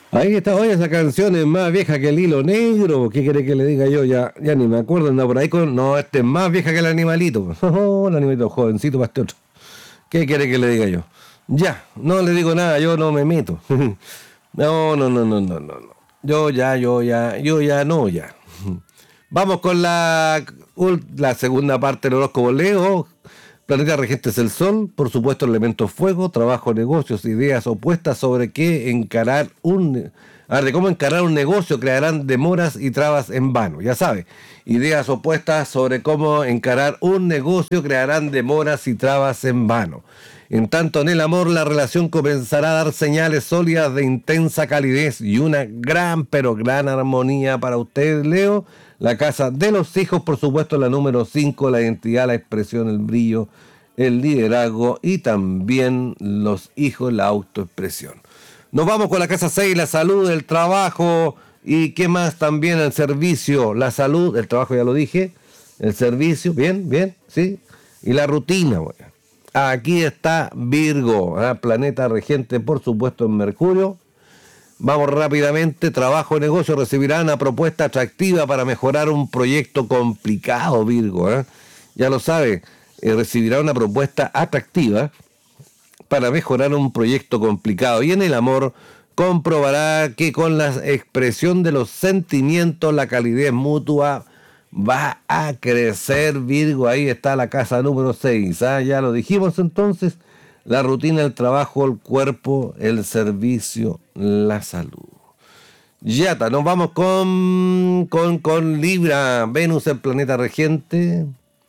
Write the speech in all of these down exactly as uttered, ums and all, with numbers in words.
Ahí está, oye, esa canción es más vieja que el hilo negro. ¿Qué quiere que le diga yo? Ya, ya ni me acuerdo, anda por ahí con. No, este es más vieja que el animalito. Oh, el animalito jovencito para este otro. ¿Qué quiere que le diga yo? Ya, no le digo nada, yo no me meto. No, no, no, no, no, no, no. Yo ya, yo ya, yo ya no, ya. Vamos con la, la segunda parte del horóscopo Leo. Planeta regente es el Sol, por supuesto elementos fuego, trabajo, negocios, ideas opuestas sobre qué encarar un... A ver, de cómo encarar un negocio crearán demoras y trabas en vano, ya sabe. Ideas opuestas sobre cómo encarar un negocio crearán demoras y trabas en vano. En tanto, en el amor, la relación comenzará a dar señales sólidas de intensa calidez y una gran, pero gran armonía para usted, Leo. La casa de los hijos, por supuesto, la número cinco, la identidad, la expresión, el brillo, el liderazgo y también los hijos, la autoexpresión. Nos vamos con la casa seis, la salud, el trabajo y qué más también, el servicio, la salud, el trabajo ya lo dije, el servicio, bien, bien, sí, y la rutina. Bueno. Aquí está Virgo, ¿eh? Planeta regente, por supuesto, en Mercurio. Vamos rápidamente, trabajo y negocio recibirán una propuesta atractiva para mejorar un proyecto complicado, Virgo. ¿eh? Ya lo sabe, eh, recibirá una propuesta atractiva para mejorar un proyecto complicado. Y en el amor comprobará que con la expresión de los sentimientos, la calidez mutua va a crecer, Virgo. Ahí está la casa número seis. ¿eh? Ya lo dijimos entonces. La rutina, el trabajo, el cuerpo, el servicio, la salud. Ya está, nos vamos con, con, con Libra, Venus, el planeta regente.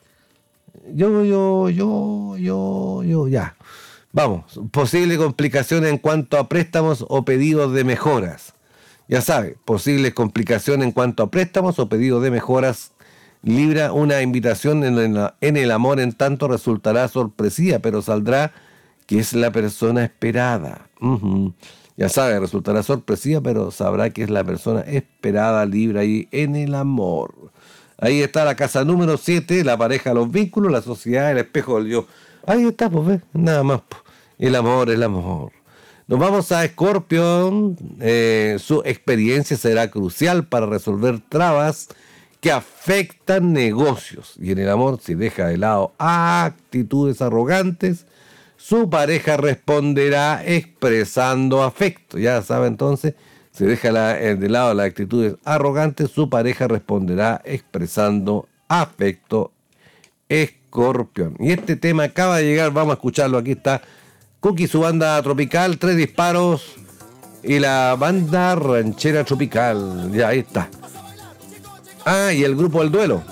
Yo, yo, yo, yo, yo, ya. Vamos, posible complicación en cuanto a préstamos o pedidos de mejoras. Ya sabe, posibles complicaciones en cuanto a préstamos o pedidos de mejoras. Libra, una invitación en el, en el amor en tanto resultará sorpresiva, pero saldrá que es la persona esperada. Uh-huh. Ya sabe, resultará sorpresiva, pero sabrá que es la persona esperada, Libra, ahí en el amor. Ahí está la casa número siete, la pareja, los vínculos, la sociedad, el espejo del yo. Ahí está, pues, ¿ves? Nada más. Pues. El amor, el amor. Nos vamos a Escorpión. Eh, su experiencia será crucial para resolver trabas que afectan negocios. Y en el amor, si deja de lado actitudes arrogantes, su pareja responderá expresando afecto. Ya sabe entonces, si deja la, de lado las actitudes arrogantes, su pareja responderá expresando afecto. Escorpión. Y este tema acaba de llegar, vamos a escucharlo. Aquí está Cookie, su banda tropical, Tres Disparos y la banda ranchera tropical. Ya, ahí está. Ah, y el grupo El Duelo.